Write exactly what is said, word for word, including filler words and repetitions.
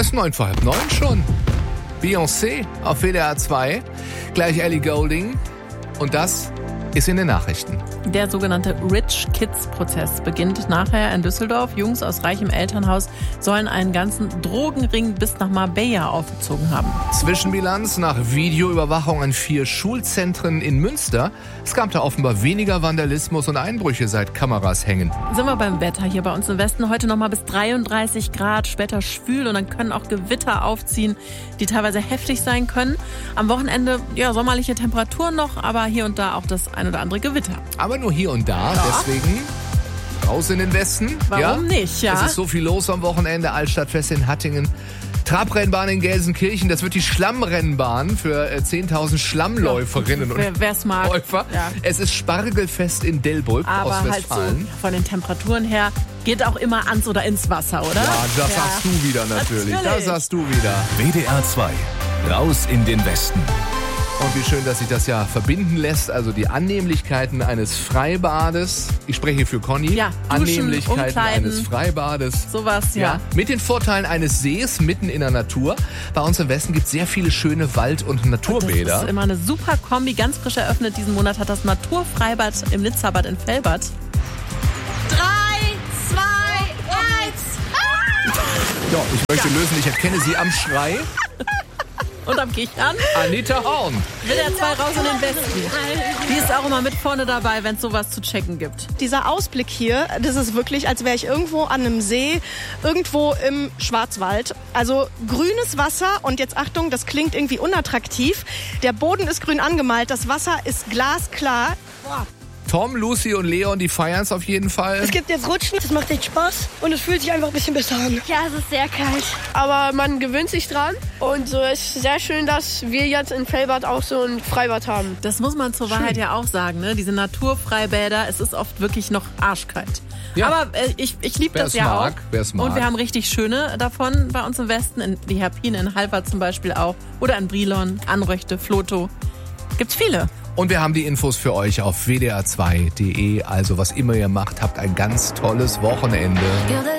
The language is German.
Es ist neun vor halb neun schon. Beyoncé auf W D R zwei. Gleich Ellie Goulding. Und das ist in den Nachrichten. Der sogenannte Rich Kids Prozess beginnt nachher in Düsseldorf. Jungs aus reichem Elternhaus sollen einen ganzen Drogenring bis nach Marbella aufgezogen haben. Zwischenbilanz nach Videoüberwachung an vier Schulzentren in Münster. Es gab da offenbar weniger Vandalismus und Einbrüche, seit Kameras hängen. Sind wir beim Wetter hier bei uns im Westen. Heute nochmal bis dreiunddreißig Grad, später schwül und dann können auch Gewitter aufziehen, die teilweise heftig sein können. Am Wochenende ja sommerliche Temperaturen noch, aber hier und da auch das ein oder andere Gewitter. Aber nur hier und da, ja. Deswegen raus in den Westen. Warum ja? nicht, ja? Es ist so viel los am Wochenende, Altstadtfest in Hattingen, Trabrennbahn in Gelsenkirchen, das wird die Schlammrennbahn für zehntausend Schlammläuferinnen ja, wer, und wer's mag. Läufer. Ja. Es ist Spargelfest in Delbrück aber aus Westfalen. Halt so von den Temperaturen her geht auch immer ans oder ins Wasser, oder? Ja, das ja. sagst du wieder natürlich. natürlich. Das sagst du wieder. W D R zwei, raus in den Westen. Und wie schön, dass sich das ja verbinden lässt. Also die Annehmlichkeiten eines Freibades. Ich spreche für Conny. Ja, duschen, Annehmlichkeiten umkleiden, eines Freibades. Sowas, ja. ja. Mit den Vorteilen eines Sees mitten in der Natur. Bei uns im Westen gibt es sehr viele schöne Wald- und Naturbäder. Das ist immer eine super Kombi. Ganz frisch eröffnet diesen Monat hat das Naturfreibad im Nitzabad in Velbert. Drei, zwei, eins. Ah! Ja, ich möchte ja. lösen. Ich erkenne sie am Schrei. Und am Kichern. Anita Horn. W D R zwei raus in den Westen. Die ist auch immer mit vorne dabei, wenn es sowas zu checken gibt. Dieser Ausblick hier, das ist wirklich, als wäre ich irgendwo an einem See, irgendwo im Schwarzwald. Also grünes Wasser und jetzt Achtung, das klingt irgendwie unattraktiv. Der Boden ist grün angemalt, das Wasser ist glasklar. Boah. Tom, Lucy und Leon, die feiern es auf jeden Fall. Es gibt jetzt Rutschen, das macht echt Spaß und es fühlt sich einfach ein bisschen besser an. Ja, es ist sehr kalt. Aber man gewöhnt sich dran und so ist sehr schön, dass wir jetzt in Velbert auch so ein Freibad haben. Das muss man zur schön. Wahrheit ja auch sagen, ne? Diese Naturfreibäder, es ist oft wirklich noch arschkalt. Ja. Aber äh, ich, ich liebe das ja mag, auch. Wer's mag. Und wir haben richtig schöne davon bei uns im Westen, in die Herpine in Halvert zum Beispiel auch oder in Brilon, Anröchte, Floto. Gibt's viele. Und wir haben die Infos für euch auf w d r zwei punkt d e. Also was immer ihr macht, habt ein ganz tolles Wochenende.